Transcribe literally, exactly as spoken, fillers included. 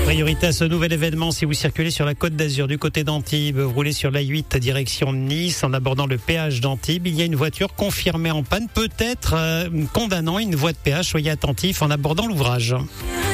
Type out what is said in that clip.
Priorité à ce nouvel événement si vous circulez sur la Côte d'Azur du côté d'Antibes, vous roulez sur l'A huit direction Nice en abordant le péage d'Antibes. Il y a une voiture confirmée en panne, peut-être euh, condamnant une voie de péage. Soyez attentifs en abordant l'ouvrage.